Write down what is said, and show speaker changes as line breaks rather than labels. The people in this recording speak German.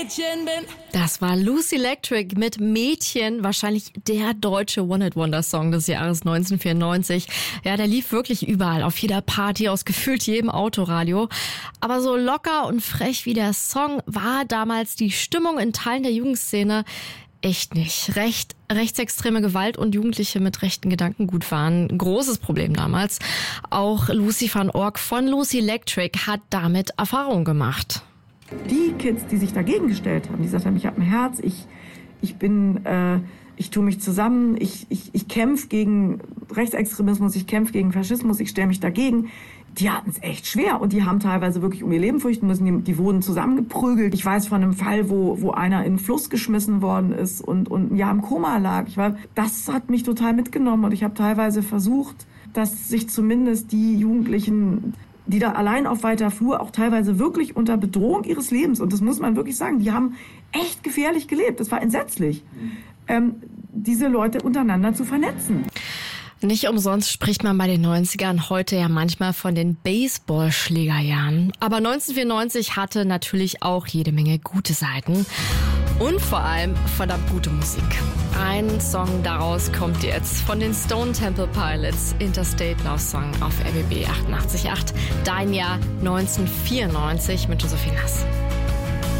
Mädchen bin.
Das war Lucy Electric mit Mädchen, wahrscheinlich der deutsche One-Hit-Wonder-Song des Jahres 1994. Ja, der lief wirklich überall, auf jeder Party, aus gefühlt jedem Autoradio. Aber so locker und frech wie der Song war damals die Stimmung in Teilen der Jugendszene echt nicht. Rechtsextreme Gewalt und Jugendliche mit rechten Gedankengut waren ein großes Problem damals. Auch Lucy van Ork von Lucy Electric hat damit Erfahrung gemacht.
Die Kids, die sich dagegen gestellt haben, die gesagt haben, ich habe ein Herz, ich tue mich zusammen, ich kämpfe gegen Rechtsextremismus, ich kämpfe gegen Faschismus, ich stelle mich dagegen. Die hatten es echt schwer und die haben teilweise wirklich um ihr Leben fürchten müssen. Die wurden zusammengeprügelt. Ich weiß von einem Fall, wo einer in den Fluss geschmissen worden ist und ein Jahr im Koma lag. Das hat mich total mitgenommen und ich habe teilweise versucht, dass sich zumindest die Jugendlichen, die da allein auf weiter Flur auch teilweise wirklich unter Bedrohung ihres Lebens, und das muss man wirklich sagen, die haben echt gefährlich gelebt. Das war entsetzlich, diese Leute untereinander zu vernetzen.
Nicht umsonst spricht man bei den 90ern heute ja manchmal von den Baseballschlägerjahren. Aber 1994 hatte natürlich auch jede Menge gute Seiten und vor allem verdammt gute Musik. Ein Song daraus kommt jetzt von den Stone Temple Pilots, Interstate Love Song auf RBB 88.8. Dein Jahr 1994 mit Josephine Nass.